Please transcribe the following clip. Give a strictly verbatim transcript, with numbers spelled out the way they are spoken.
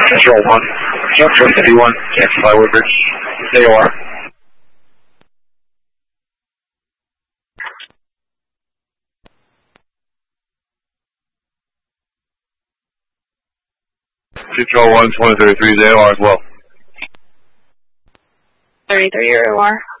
Control one. Control fifty-one. Taxify Woodbridge. There you are. Control one, twenty thirty-three, there you are as well. thirty-three, here you are.